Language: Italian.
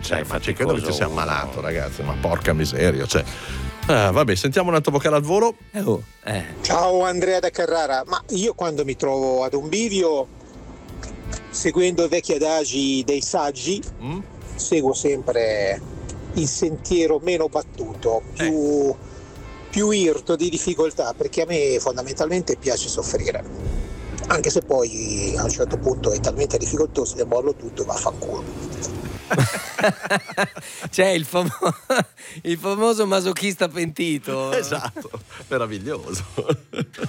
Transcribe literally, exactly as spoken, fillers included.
cioè, infatti credo che ci sia ammalato, ragazzi, ma porca miseria, cioè. Ah, vabbè, sentiamo un altro vocale al volo. Eh, oh, eh. Ciao Andrea da Carrara, ma io quando mi trovo ad un bivio, seguendo i vecchi adagi dei saggi, mm? seguo sempre il sentiero meno battuto, più, eh. più irto di difficoltà, perché a me fondamentalmente piace soffrire, anche se poi a un certo punto è talmente difficoltoso che mollo tutto e vaffanculo. C'è il, famo- il famoso masochista pentito. Esatto, meraviglioso.